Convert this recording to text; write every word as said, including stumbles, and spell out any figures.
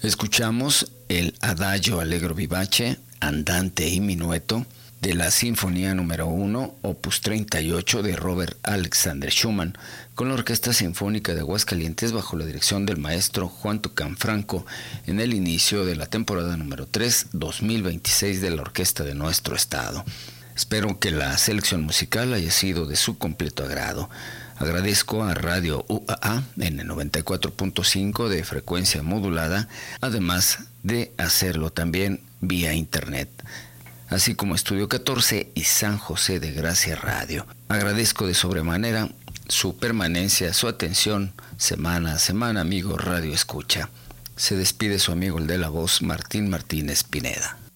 Escuchamos el Adagio Allegro Vivace, Andante y Minueto, de la Sinfonía número uno, opus treinta y ocho de Robert Alexander Schumann, con la Orquesta Sinfónica de Aguascalientes bajo la dirección del maestro Juan Tucán Franco, en el inicio de la temporada número tres, dos mil veintiséis de la Orquesta de nuestro estado. Espero que la selección musical haya sido de su completo agrado. Agradezco a Radio U A A en el noventa y cuatro punto cinco de frecuencia modulada, además de hacerlo también vía internet, así como Estudio catorce y San José de Gracia Radio. Agradezco de sobremanera su permanencia, su atención semana a semana, amigo Radio Escucha. Se despide su amigo el de la voz, Martín Martínez Pineda.